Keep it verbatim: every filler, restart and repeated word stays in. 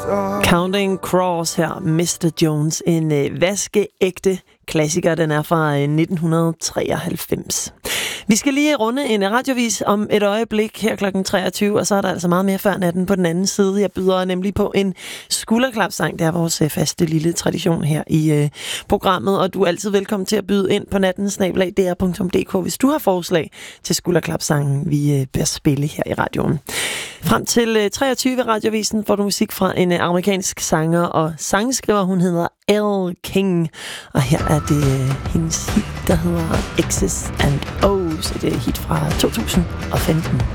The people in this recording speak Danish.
Counting Crows her, mister Jones. En øh, vaskeægte klassiker, den er fra øh, nitten treoghalvfems. Vi skal lige runde en radiovis om et øjeblik her klokken treogtyve, og så er der altså meget mere før natten på den anden side. Jeg byder nemlig på en skulderklapsang. Det er vores øh, faste lille tradition her i øh, programmet, og du er altid velkommen til at byde ind på natten snabel-a d r punktum d k, hvis du har forslag til skulderklapsangen, vi øh, bør spille her i radioen. Frem til øh, treogtyve radiovisen får du musik fra en øh, amerikansk sanger og sangskriver. Hun hedder Elle King, og her er det øh, hendes hit, der hedder X's and O's. Det er et hit fra to tusind og femten.